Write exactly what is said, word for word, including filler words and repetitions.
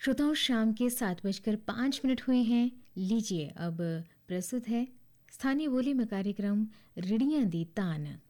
श्रोताओं, शाम के सात बजकर पाँच मिनट हुए हैं। लीजिए अब प्रस्तुत है स्थानीय बोली में कार्यक्रम रिड़ियां दी तान।